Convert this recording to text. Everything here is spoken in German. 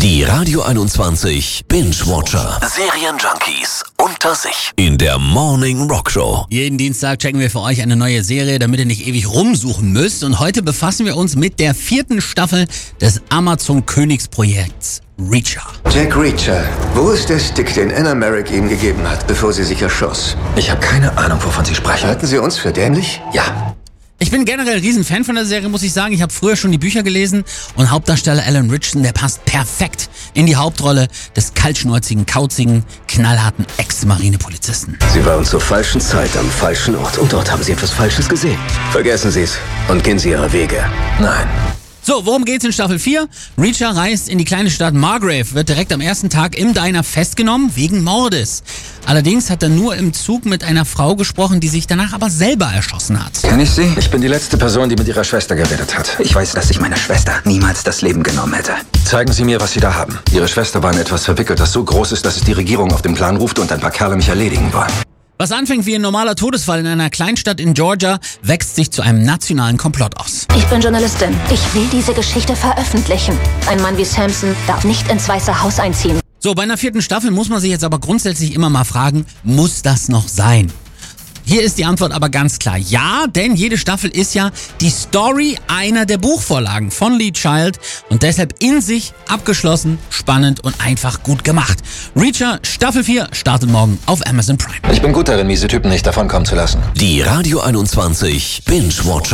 Die Radio 21 Binge-Watcher. Serienjunkies unter sich. In der Morning Rock Show. Jeden Dienstag checken wir für euch eine neue Serie, damit ihr nicht ewig rumsuchen müsst. Und heute befassen wir uns mit der 4. Staffel des Amazon-Königsprojekts Reacher. Jack Reacher. Wo ist der Stick, den Anna Merrick ihm gegeben hat, bevor sie sich erschoss? Ich habe keine Ahnung, wovon Sie sprechen. Halten Sie uns für dämlich? Ja. Ich bin generell Riesenfan von der Serie, muss ich sagen. Ich habe früher schon die Bücher gelesen und Hauptdarsteller Alan Ritchson, der passt perfekt in die Hauptrolle des kaltschnäuzigen, kauzigen, knallharten Ex-Marinepolizisten. Sie waren zur falschen Zeit am falschen Ort und dort haben Sie etwas Falsches gesehen. Vergessen Sie es und gehen Sie Ihre Wege. Nein. So, worum geht's in Staffel 4? Reacher reist in die kleine Stadt Margrave, wird direkt am ersten Tag im Diner festgenommen wegen Mordes. Allerdings hat er nur im Zug mit einer Frau gesprochen, die sich danach aber selber erschossen hat. Kenn ich Sie? Ich bin die letzte Person, die mit Ihrer Schwester geredet hat. Ich weiß, dass ich meiner Schwester niemals das Leben genommen hätte. Zeigen Sie mir, was Sie da haben. Ihre Schwester war in etwas verwickelt, das so groß ist, dass es die Regierung auf den Plan ruft und ein paar Kerle mich erledigen wollen. Was anfängt wie ein normaler Todesfall in einer Kleinstadt in Georgia, wächst sich zu einem nationalen Komplott aus. Ich bin Journalistin. Ich will diese Geschichte veröffentlichen. Ein Mann wie Samson darf nicht ins Weiße Haus einziehen. So, bei einer 4. Staffel muss man sich jetzt aber grundsätzlich immer mal fragen, muss das noch sein? Hier ist die Antwort aber ganz klar. Ja, denn jede Staffel ist ja die Story einer der Buchvorlagen von Lee Child und deshalb in sich abgeschlossen, spannend und einfach gut gemacht. Reacher Staffel 4 startet morgen auf Amazon Prime. Ich bin gut darin, miese Typen nicht davonkommen zu lassen. Die Radio 21 Binge-Watcher.